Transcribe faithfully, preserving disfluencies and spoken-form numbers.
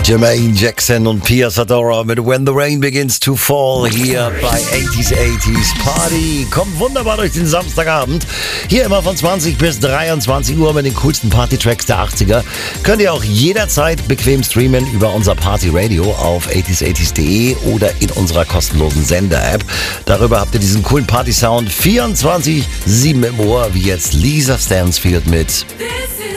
Jermaine Jackson und Pia Zadora mit When the Rain Begins to Fall hier bei achtziger achtziger Party. Kommt wunderbar durch den Samstagabend. Hier immer von zwanzig bis dreiundzwanzig Uhr mit den coolsten Party-Tracks der achtziger. Könnt ihr auch jederzeit bequem streamen über unser Party-Radio auf achtziger achtziger punkt de oder in unserer kostenlosen Sender-App. Darüber habt ihr diesen coolen Party-Sound vierundzwanzig sieben im Ohr, wie jetzt Lisa Stansfield mit